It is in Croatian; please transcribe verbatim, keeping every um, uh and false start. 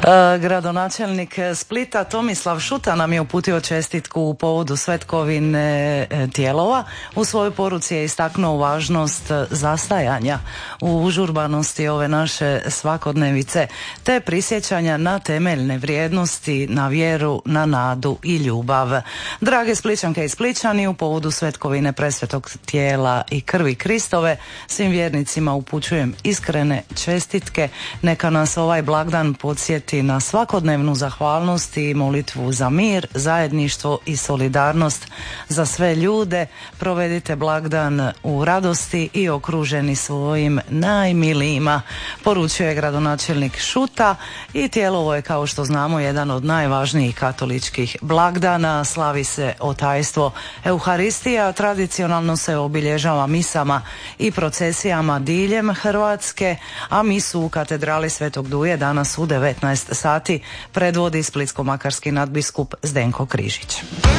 E, gradonačelnik Splita Tomislav Šuta nam je uputio čestitku u povodu Svetkovine e, Tijelova. U svojoj poruci je istaknuo važnost zastajanja u užurbanosti ove naše svakodnevice, te prisjećanja na temeljne vrijednosti, na vjeru, na nadu i ljubav. Drage Splićanke i Splićani, u povodu Svetkovine Presvetog Tijela i krvi Kristove svim vjernicima upućujem iskrene čestitke. Neka nas ovaj blagdan podsjeti na svakodnevnu zahvalnost i molitvu za mir, zajedništvo i solidarnost za sve ljude. Provedite blagdan u radosti i okruženi svojim najmilijima, poručio je gradonačelnik Šuta. I Tijelovo je, kao što znamo, jedan od najvažnijih katoličkih blagdana. Slavi se otajstvo Euharistija, tradicionalno se obilježava misama i procesijama diljem Hrvatske, a misu u katedrali Svetog Duje danas u devetnaest sati predvodi splitsko-makarski nadbiskup Zdenko Križić.